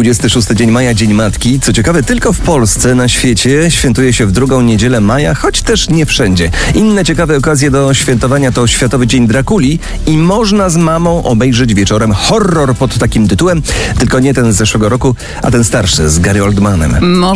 26 dzień maja, Dzień Matki. Co ciekawe, tylko w Polsce, na świecie świętuje się w drugą niedzielę maja, choć też nie wszędzie. Inne ciekawe okazje do świętowania to Światowy Dzień Drakuli i można z mamą obejrzeć wieczorem horror pod takim tytułem, tylko nie ten z zeszłego roku, a ten starszy z Gary Oldmanem.